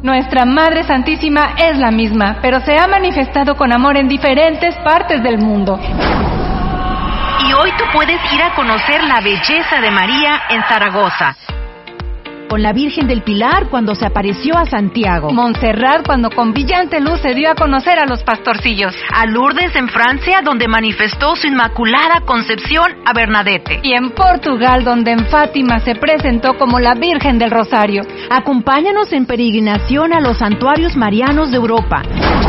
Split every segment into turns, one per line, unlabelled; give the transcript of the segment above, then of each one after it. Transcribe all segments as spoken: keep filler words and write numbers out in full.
Nuestra Madre Santísima es la misma, pero se ha manifestado con amor en diferentes partes del mundo.
Y hoy tú puedes ir a conocer la belleza de María en Zaragoza.
Con la Virgen del Pilar cuando se apareció a Santiago.
Montserrat cuando con brillante luz se dio a conocer a los pastorcillos.
A Lourdes en Francia donde manifestó su inmaculada concepción a Bernadette.
Y en Portugal donde en Fátima se presentó como la Virgen del Rosario.
Acompáñanos en peregrinación a los santuarios marianos de Europa.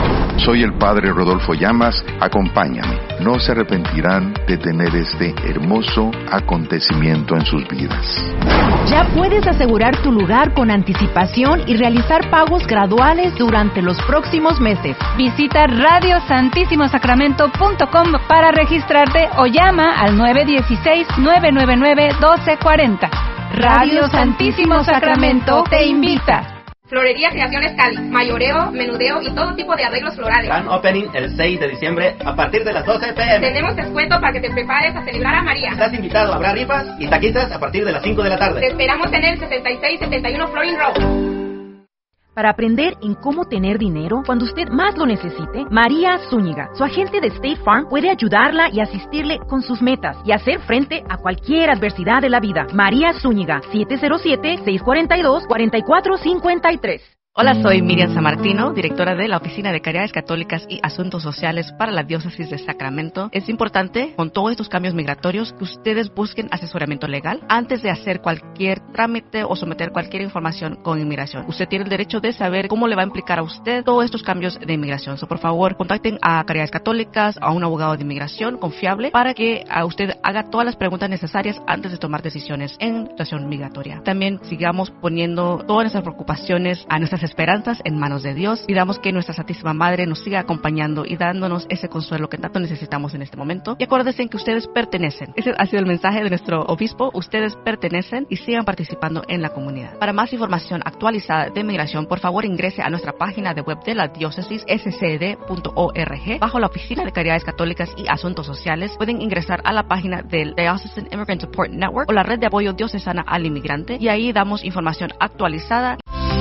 Soy el Padre Rodolfo Llamas, acompáñame. No se arrepentirán de tener este hermoso acontecimiento en sus vidas.
Ya puedes asegurar tu lugar con anticipación y realizar pagos graduales durante los próximos meses.
Visita radio santísimo sacramento punto com para registrarte o llama al nueve uno seis, nueve nueve nueve, uno dos cuatro cero. Radio Santísimo Sacramento te invita.
Florería Creaciones Cali, mayoreo, menudeo y todo tipo de arreglos florales.
Gran opening el seis de diciembre a partir de las doce pe eme.
Tenemos descuento para que te prepares a celebrar a María.
Estás invitado, habrá rifas y taquitas a partir de las cinco de la tarde.
Te esperamos en el setenta y seis setenta y uno Florin Road.
Para aprender en cómo tener dinero cuando usted más lo necesite, María Zúñiga, su agente de State Farm, puede ayudarla y asistirle con sus metas y hacer frente a cualquier adversidad de la vida. María Zúñiga, siete cero siete, seis cuatro dos, cuatro cuatro cinco tres.
Hola, soy Miriam Sammartino, directora de la Oficina de Caridades Católicas y Asuntos Sociales para la Diócesis de Sacramento. Es importante, con todos estos cambios migratorios, que ustedes busquen asesoramiento legal antes de hacer cualquier trámite o someter cualquier información con inmigración. Usted tiene el derecho de saber cómo le va a implicar a usted todos estos cambios de inmigración. So, por favor, contacten a Caridades Católicas, a un abogado de inmigración confiable para que a usted haga todas las preguntas necesarias antes de tomar decisiones en situación migratoria. También sigamos poniendo todas nuestras preocupaciones a nuestras esperanzas en manos de Dios. Pidamos que nuestra Santísima Madre nos siga acompañando y dándonos ese consuelo que tanto necesitamos en este momento. Y acuérdense que ustedes pertenecen. Ese ha sido el mensaje de nuestro obispo. Ustedes pertenecen y sigan participando en la comunidad. Para más información actualizada de migración, por favor ingrese a nuestra página de web de la diócesis, s c d punto org. Bajo la Oficina de Caridades Católicas y Asuntos Sociales, pueden ingresar a la página del Diocesan Immigrant Support Network o la Red de Apoyo Diocesana al Inmigrante, y ahí damos información actualizada.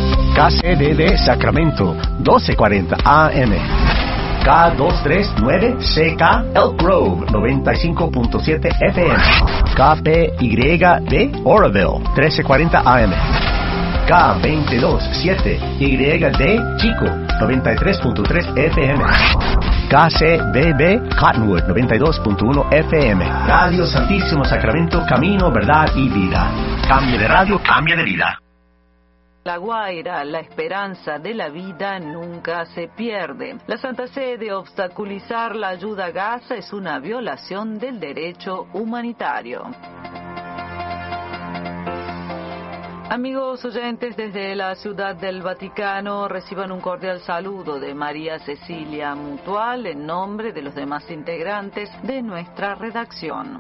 K C D D Sacramento, doce cuarenta A M. K doscientos treinta y nueve C K Elk Grove, noventa y cinco punto siete F M. K P Y D Oroville, trece cuarenta A M. K veintidós siete Y D Chico, noventa y tres punto tres F M. K C B B Cottonwood, noventa y dos punto uno F M. Radio Santísimo Sacramento, camino, verdad y vida. Cambia de radio, cambia de vida.
La Guaira, la esperanza de la vida nunca se pierde. La Santa Sede obstaculizar la ayuda a Gaza es una violación del derecho humanitario. Amigos oyentes, desde la Ciudad del Vaticano reciban un cordial saludo de María Cecilia Mutual en nombre de los demás integrantes de nuestra redacción.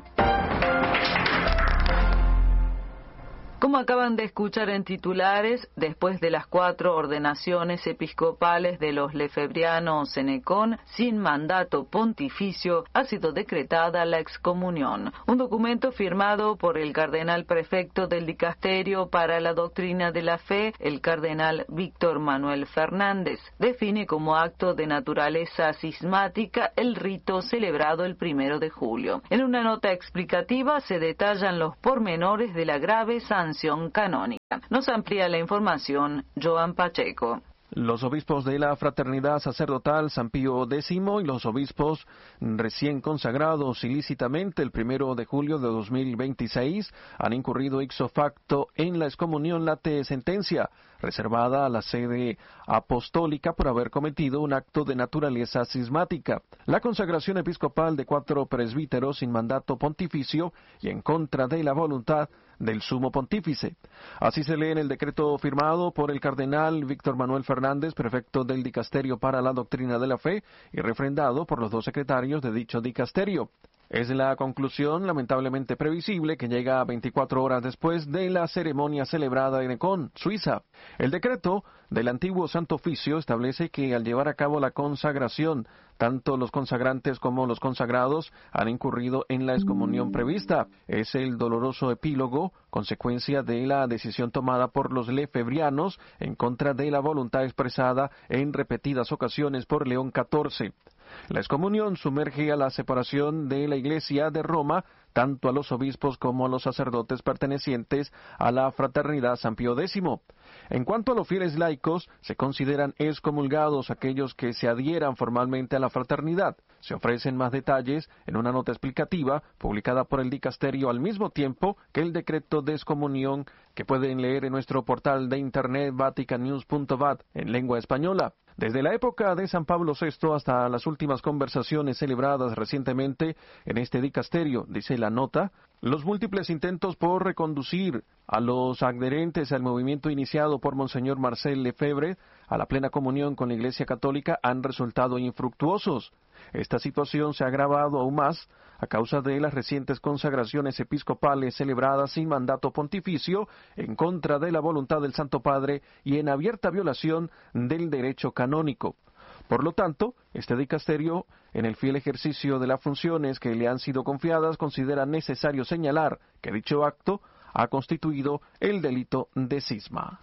Como acaban de escuchar en titulares, después de las cuatro ordenaciones episcopales de los lefebrianos en Ecón, sin mandato pontificio, ha sido decretada la excomunión. Un documento firmado por el cardenal prefecto del Dicasterio para la Doctrina de la Fe, el cardenal Víctor Manuel Fernández, define como acto de naturaleza cismática el rito celebrado el primero de julio. En una nota explicativa se detallan los pormenores de la grave sanción canónica. Nos amplía la información Joan Pacheco.
Los obispos de la Fraternidad Sacerdotal San Pío X y los obispos recién consagrados ilícitamente el primero de julio de dos mil veintiséis han incurrido ipso facto en la excomunión late sentencia, reservada a la sede apostólica por haber cometido un acto de naturaleza cismática. La consagración episcopal de cuatro presbíteros sin mandato pontificio y en contra de la voluntad del sumo pontífice. Así se lee en el decreto firmado por el cardenal Víctor Manuel Fernández, prefecto del Dicasterio para la Doctrina de la Fe, y refrendado por los dos secretarios de dicho dicasterio. Es la conclusión lamentablemente previsible que llega veinticuatro horas después de la ceremonia celebrada en Econ, Suiza. El decreto del antiguo Santo Oficio establece que al llevar a cabo la consagración, tanto los consagrantes como los consagrados han incurrido en la excomunión prevista. Es el doloroso epílogo, consecuencia de la decisión tomada por los lefebrianos en contra de la voluntad expresada en repetidas ocasiones por León catorce. La excomunión sumerge a la separación de la Iglesia de Roma, tanto a los obispos como a los sacerdotes pertenecientes a la fraternidad San Pío X. En cuanto a los fieles laicos, se consideran excomulgados aquellos que se adhieran formalmente a la fraternidad. Se ofrecen más detalles en una nota explicativa publicada por el dicasterio al mismo tiempo que el decreto de excomunión, que pueden leer en nuestro portal de internet vatican news punto v a t en lengua española. Desde la época de San Pablo sexto hasta las últimas conversaciones celebradas recientemente en este dicasterio, dice la nota, los múltiples intentos por reconducir a los adherentes al movimiento iniciado por Monseñor Marcel Lefebvre a la plena comunión con la Iglesia Católica han resultado infructuosos. Esta situación se ha agravado aún más a causa de las recientes consagraciones episcopales celebradas sin mandato pontificio en contra de la voluntad del Santo Padre y en abierta violación del derecho canónico. Por lo tanto, este dicasterio, en el fiel ejercicio de las funciones que le han sido confiadas, considera necesario señalar que dicho acto ha constituido el delito de cisma.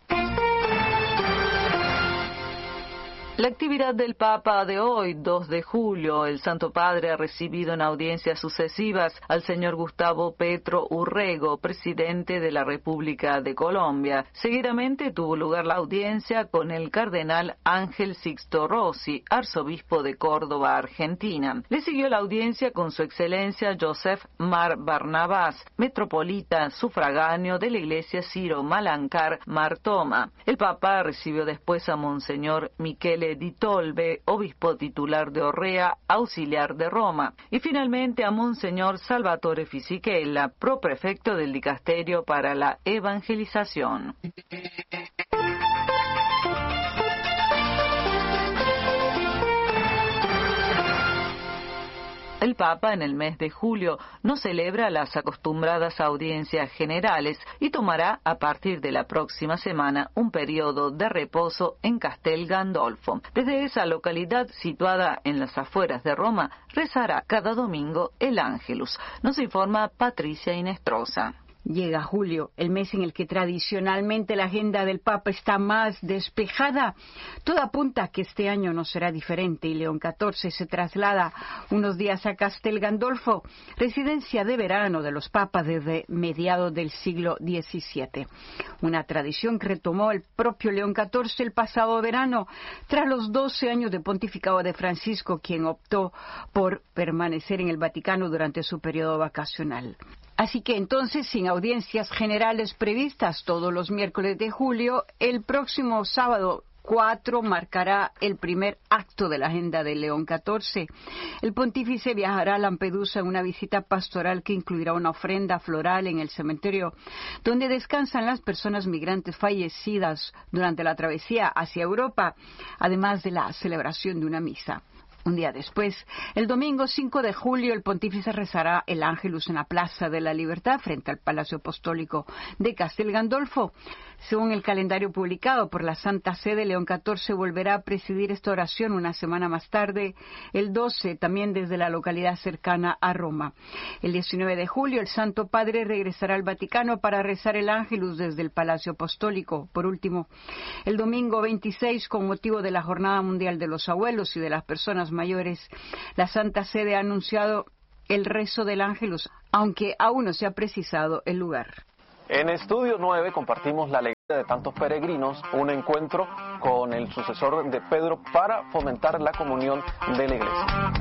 La actividad del Papa de hoy, dos de julio, el Santo Padre ha recibido en audiencias sucesivas al señor Gustavo Petro Urrego, presidente de la República de Colombia. Seguidamente tuvo lugar la audiencia con el cardenal Ángel Sixto Rossi, arzobispo de Córdoba, Argentina. Le siguió la audiencia con su excelencia Joseph Mar Barnabás, metropolita sufragáneo de la iglesia Ciro Malancár Martoma. El Papa recibió después a Monseñor Michele Di Tolbe, obispo titular de Orrea, auxiliar de Roma, y finalmente a Monseñor Salvatore Fisichella, proprefecto del dicasterio para la evangelización. El Papa en el mes de julio no celebra las acostumbradas audiencias generales y tomará a partir de la próxima semana un periodo de reposo en Castel Gandolfo. Desde esa localidad situada en las afueras de Roma rezará cada domingo el Ángelus. Nos informa Patricia Inestrosa.
Llega julio, el mes en el que tradicionalmente la agenda del Papa está más despejada. Todo apunta a que este año no será diferente y León catorce se traslada unos días a Castel Gandolfo, residencia de verano de los papas desde mediados del siglo diecisiete. Una tradición que retomó el propio León catorce el pasado verano, tras los doce años de pontificado de Francisco, quien optó por permanecer en el Vaticano durante su periodo vacacional. Así que entonces, sin audiencias generales previstas todos los miércoles de julio, el próximo sábado cuatro marcará el primer acto de la agenda de León catorce. El pontífice viajará a Lampedusa en una visita pastoral que incluirá una ofrenda floral en el cementerio donde descansan las personas migrantes fallecidas durante la travesía hacia Europa, además de la celebración de una misa. Un día después, el domingo cinco de julio, el pontífice rezará el Ángelus en la Plaza de la Libertad frente al Palacio Apostólico de Castel Gandolfo. Según el calendario publicado por la Santa Sede, León catorce volverá a presidir esta oración una semana más tarde, el doce, también desde la localidad cercana a Roma. El diecinueve de julio, el Santo Padre regresará al Vaticano para rezar el Ángelus desde el Palacio Apostólico. Por último, el domingo veintiséis, con motivo de la Jornada Mundial de los Abuelos y de las Personas Mayores, la Santa Sede ha anunciado el rezo del Ángelus, aunque aún no se ha precisado el lugar.
En Estudio nueve compartimos la alegría de tantos peregrinos, un encuentro con el sucesor de Pedro para fomentar la comunión de la Iglesia.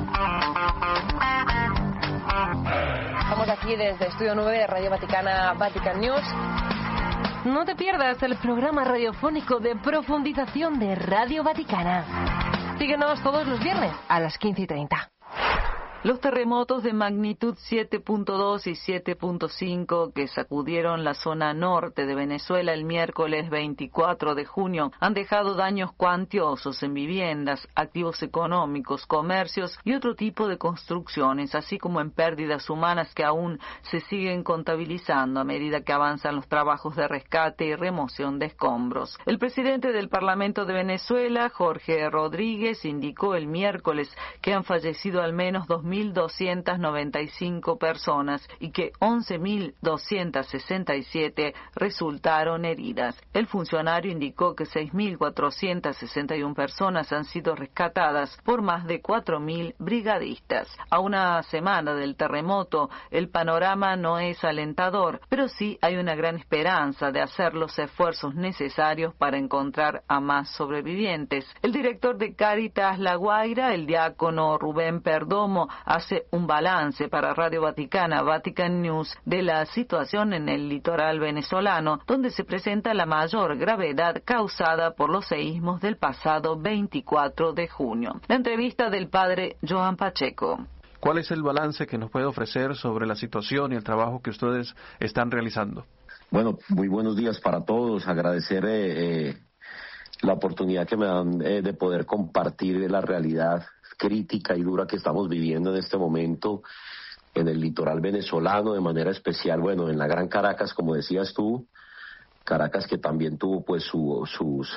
Estamos aquí desde Estudio nueve de Radio Vaticana, Vatican News. No te pierdas el programa radiofónico de profundización de Radio Vaticana. Síguenos todos los viernes a las quince y treinta.
Los terremotos de magnitud siete punto dos y siete punto cinco que sacudieron la zona norte de Venezuela el miércoles veinticuatro de junio han dejado daños cuantiosos en viviendas, activos económicos, comercios y otro tipo de construcciones, así como en pérdidas humanas que aún se siguen contabilizando a medida que avanzan los trabajos de rescate y remoción de escombros. El presidente del Parlamento de Venezuela, Jorge Rodríguez, indicó el miércoles que han fallecido al menos dos mil doscientas noventa y cinco personas y que once mil doscientas sesenta y siete resultaron heridas. El funcionario indicó que seis mil cuatrocientas sesenta y una personas han sido rescatadas por más de cuatro mil brigadistas. A una semana del terremoto, el panorama no es alentador, pero sí hay una gran esperanza de hacer los esfuerzos necesarios para encontrar a más sobrevivientes. El director de Cáritas La Guaira, el diácono Rubén Perdomo, hace un balance para Radio Vaticana, Vatican News, de la situación en el litoral venezolano, donde se presenta la mayor gravedad causada por los seísmos del pasado veinticuatro de junio. La entrevista del padre Joan Pacheco.
¿Cuál es el balance que nos puede ofrecer sobre la situación y el trabajo que ustedes están realizando?
Bueno, muy buenos días para todos. Agradecer eh, eh, la oportunidad que me dan eh, de poder compartir la realidad crítica y dura que estamos viviendo en este momento en el litoral venezolano, de manera especial, bueno, en la Gran Caracas, como decías tú, Caracas que también tuvo pues su, sus,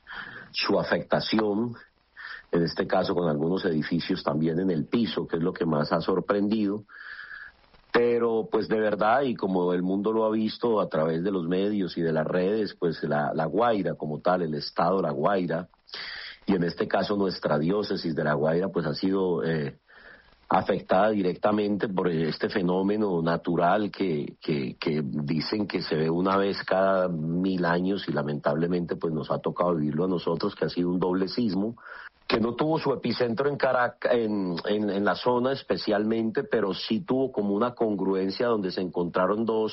su afectación, en este caso con algunos edificios también en el piso, que es lo que más ha sorprendido, pero pues de verdad, y como el mundo lo ha visto a través de los medios y de las redes, pues la, la Guaira como tal, el estado La Guaira, y en este caso nuestra diócesis de La Guaira pues ha sido eh, afectada directamente por este fenómeno natural que, que, que dicen que se ve una vez cada mil años y lamentablemente pues nos ha tocado vivirlo a nosotros, que ha sido un doble sismo, que no tuvo su epicentro en Caracas, en, en, en la zona especialmente, pero sí tuvo como una congruencia donde se encontraron dos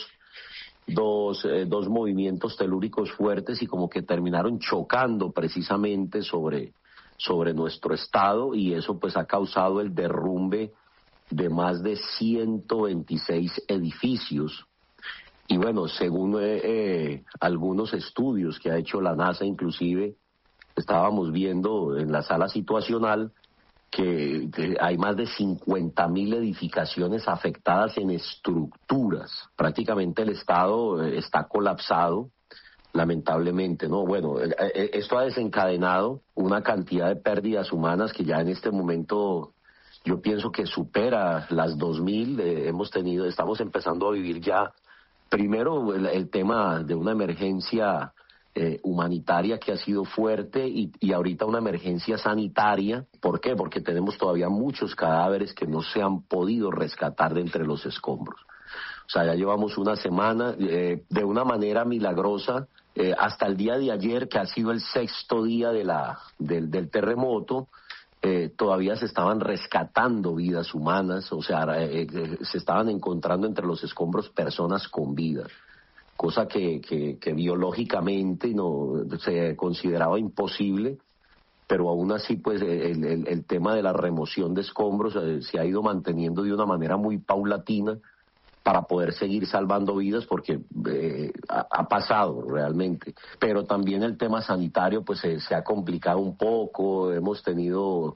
dos eh, dos movimientos telúricos fuertes y como que terminaron chocando precisamente sobre sobre nuestro estado, y eso pues ha causado el derrumbe de más de ciento veintiséis edificios. Y bueno, según eh, eh, algunos estudios que ha hecho la NASA, inclusive estábamos viendo en la sala situacional que, que hay más de cincuenta mil edificaciones afectadas en estructuras. Prácticamente el estado está colapsado, lamentablemente, ¿no? Bueno, esto ha desencadenado una cantidad de pérdidas humanas que ya en este momento yo pienso que supera las dos mil. Eh, hemos tenido, estamos empezando a vivir ya, primero el, el tema de una emergencia Eh, humanitaria que ha sido fuerte y, y ahorita una emergencia sanitaria. ¿Por qué? Porque tenemos todavía muchos cadáveres que no se han podido rescatar de entre los escombros. O sea, ya llevamos una semana eh, de una manera milagrosa eh, hasta el día de ayer, que ha sido el sexto día de la del, del terremoto. Eh, todavía se estaban rescatando vidas humanas, o sea, eh, eh, se estaban encontrando entre los escombros personas con vida, cosa que, que, que biológicamente no se consideraba imposible, pero aún así pues el, el, el tema de la remoción de escombros eh, se ha ido manteniendo de una manera muy paulatina para poder seguir salvando vidas, porque eh, ha, ha pasado realmente. Pero también el tema sanitario pues eh, se ha complicado un poco, hemos tenido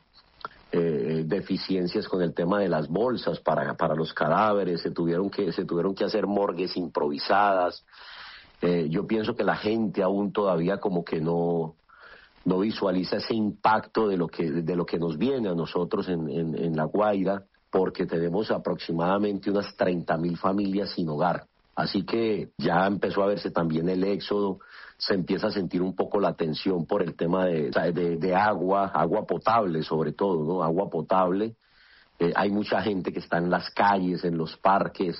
Eh, deficiencias con el tema de las bolsas para para los cadáveres, se tuvieron que se tuvieron que hacer morgues improvisadas. Eh, yo pienso que la gente aún todavía como que no no visualiza ese impacto de lo que de lo que nos viene a nosotros en en, en La Guaira, porque tenemos aproximadamente unas treinta mil familias sin hogar. Así que ya empezó a verse también el éxodo, se empieza a sentir un poco la tensión por el tema de, de, de agua, agua potable sobre todo, ¿no? Agua potable. Eh, hay mucha gente que está en las calles, en los parques,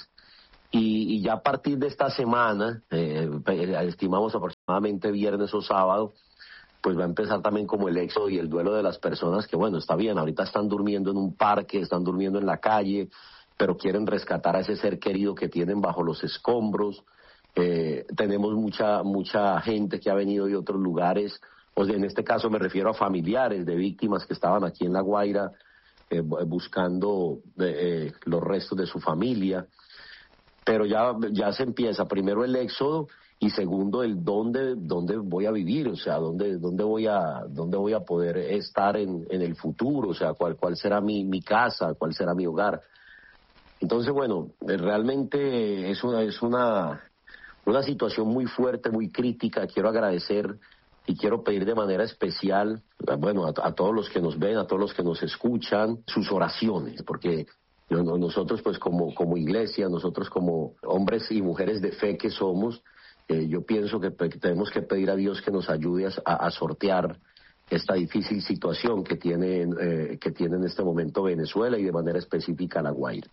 y, y ya a partir de esta semana, eh, estimamos aproximadamente viernes o sábado, pues va a empezar también como el éxodo y el duelo de las personas que, bueno, está bien, ahorita están durmiendo en un parque, están durmiendo en la calle, pero quieren rescatar a ese ser querido que tienen bajo los escombros. Eh, tenemos mucha mucha gente que ha venido de otros lugares, o sea, en este caso me refiero a familiares de víctimas que estaban aquí en La Guaira, eh, buscando eh, los restos de su familia. Pero ya, ya se empieza, primero el éxodo y segundo el dónde, dónde voy a vivir, o sea, dónde, dónde voy a, dónde voy a poder estar en, en el futuro, o sea, cuál, cuál será mi, mi casa, cuál será mi hogar. Entonces, bueno, realmente es una, es una, una situación muy fuerte, muy crítica. Quiero agradecer y quiero pedir de manera especial, bueno, a, a todos los que nos ven, a todos los que nos escuchan, sus oraciones, porque nosotros pues como, como iglesia, nosotros como hombres y mujeres de fe que somos, eh, yo pienso que, que tenemos que pedir a Dios que nos ayude a, a sortear esta difícil situación que tiene, eh, que tiene en este momento Venezuela y de manera específica La Guaira.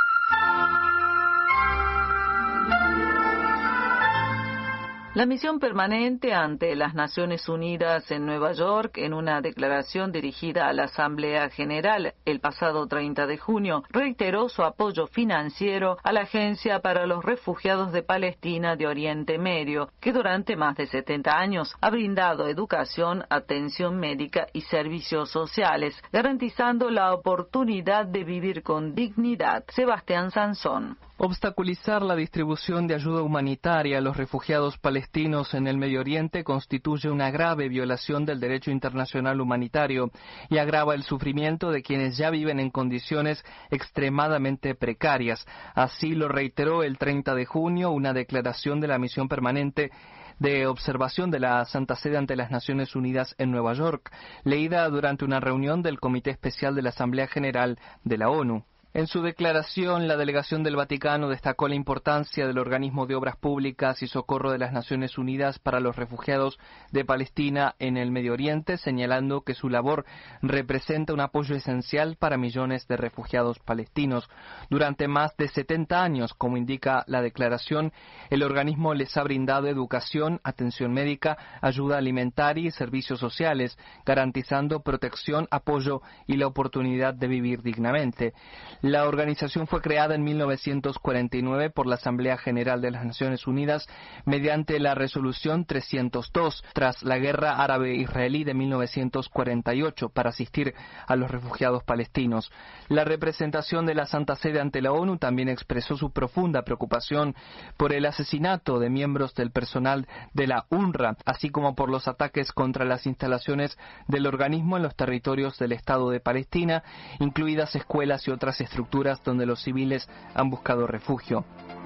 La misión permanente ante las Naciones Unidas en Nueva York, en una declaración dirigida a la Asamblea General el pasado treinta de junio, reiteró su apoyo financiero a la Agencia para los Refugiados de Palestina de Oriente Medio, que durante más de setenta años ha brindado educación, atención médica y servicios sociales, garantizando la oportunidad de vivir con dignidad. Sebastián Sansón.
Obstaculizar la distribución de ayuda humanitaria a los refugiados palestinos en el Medio Oriente constituye una grave violación del derecho internacional humanitario y agrava el sufrimiento de quienes ya viven en condiciones extremadamente precarias. Así lo reiteró el treinta de junio una declaración de la misión permanente de observación de la Santa Sede ante las Naciones Unidas en Nueva York, leída durante una reunión del Comité Especial de la Asamblea General de la ONU. En su declaración, la delegación del Vaticano destacó la importancia del Organismo de Obras Públicas y Socorro de las Naciones Unidas para los refugiados de Palestina en el Medio Oriente, señalando que su labor representa un apoyo esencial para millones de refugiados palestinos. Durante más de setenta años, como indica la declaración, el organismo les ha brindado educación, atención médica, ayuda alimentaria y servicios sociales, garantizando protección, apoyo y la oportunidad de vivir dignamente. La organización fue creada en mil novecientos cuarenta y nueve por la Asamblea General de las Naciones Unidas mediante la Resolución trescientos dos tras la Guerra Árabe-Israelí de mil novecientos cuarenta y ocho para asistir a los refugiados palestinos. La representación de la Santa Sede ante la ONU también expresó su profunda preocupación por el asesinato de miembros del personal de la U N R W A, así como por los ataques contra las instalaciones del organismo en los territorios del Estado de Palestina, incluidas escuelas y otras estructuras donde los civiles han buscado refugio.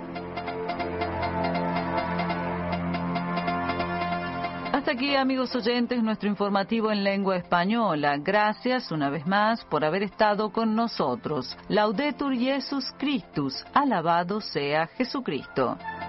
Hasta aquí, amigos oyentes, nuestro informativo en lengua española. Gracias una vez más por haber estado con nosotros. Laudetur Jesus Christus, alabado sea Jesucristo.